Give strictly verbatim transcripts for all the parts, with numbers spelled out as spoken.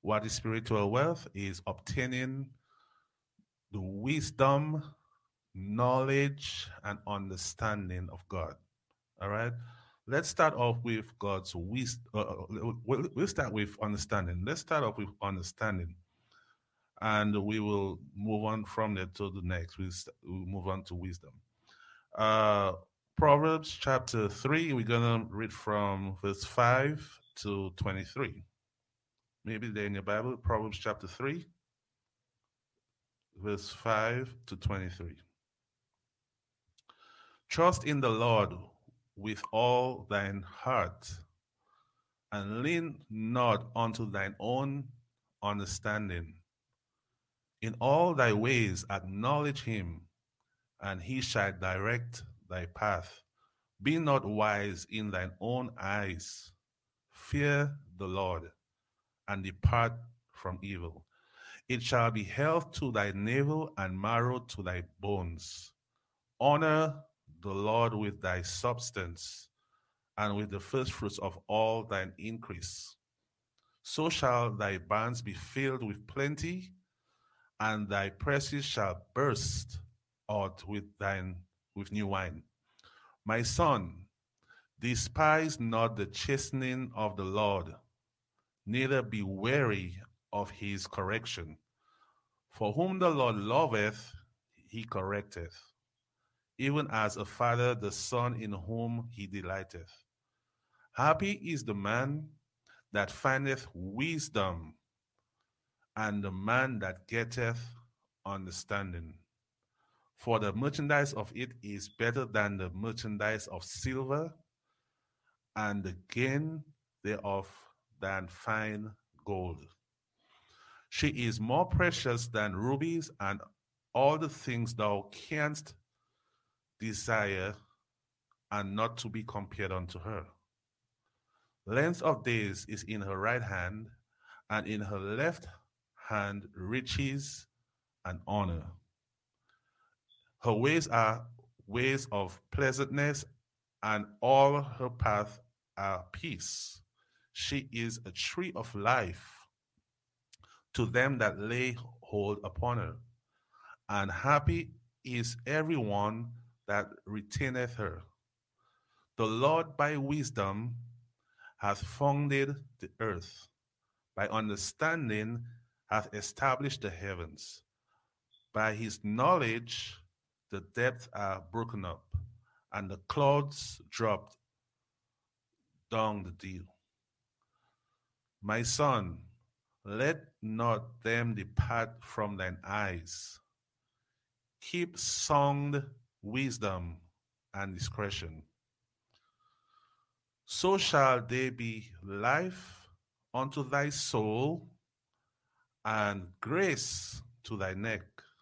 What is spiritual wealth? Is obtaining the wisdom, knowledge, and understanding of God. All right. Let's start off with God's wisdom. Uh, uh, we'll, we'll start with understanding. Let's start off with understanding, and we will move on from there to the next. We'll, st- we'll move on to wisdom. Uh, Proverbs chapter three. We're gonna read from verse five to twenty-three. Maybe there in your Bible. Proverbs chapter three, verse five to twenty-three. Trust in the Lord with all thine heart, and lean not unto thine own understanding. In all thy ways acknowledge him, and he shall direct thy path. Be not wise in thine own eyes. Fear the Lord, and depart from evil. It shall be health to thy navel and marrow to thy bones. Honor the Lord with thy substance, and with the firstfruits of all thine increase. So shall thy barns be filled with plenty, and thy presses shall burst out with thine with new wine. My son, despise not the chastening of the Lord, neither be weary of his correction. For whom the Lord loveth, he correcteth, even as a father the son in whom he delighteth. Happy is the man that findeth wisdom, and the man that getteth understanding. For the merchandise of it is better than the merchandise of silver, and the gain thereof than fine gold. She is more precious than rubies, and all the things thou canst desire are not to be compared unto her. Length of days is in her right hand, and in her left hand riches and honor. Her ways are ways of pleasantness, and all her paths are peace. She is a tree of life to them that lay hold upon her, and happy is everyone that retaineth her. The Lord by wisdom hath founded the earth, by understanding hath established the heavens. By his knowledge the depths are broken up, and the clouds dropped down the dew. My son, let not them depart from thine eyes. Keep sound wisdom and discretion. So shall they be life unto thy soul, and grace to thy neck.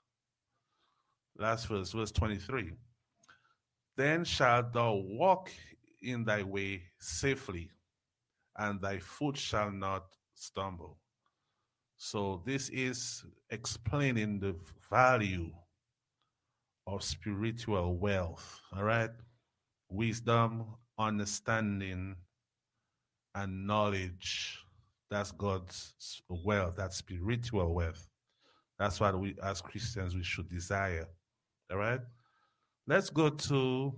Last verse, verse twenty-three. Then shalt thou walk in thy way safely, and thy foot shall not stumble. So this is explaining the value of spiritual wealth, all right? Wisdom, understanding, and knowledge. That's God's wealth, that's spiritual wealth. That's what we, as Christians, we should desire, all right? Let's go to,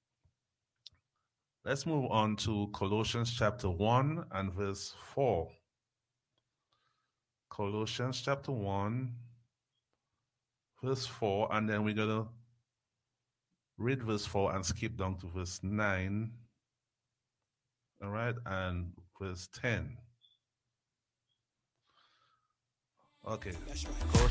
let's move on to Colossians chapter one and verse four. Colossians chapter one, verse four, and then we're going to read verse four and skip down to verse nine, all right, and verse ten. Okay.